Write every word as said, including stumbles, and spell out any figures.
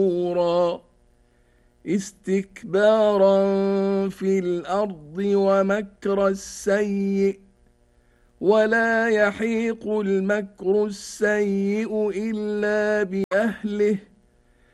نفورا استكبارا في الأرض ومكر السيئ ولا يحيق المكر السيئ إلا بأهله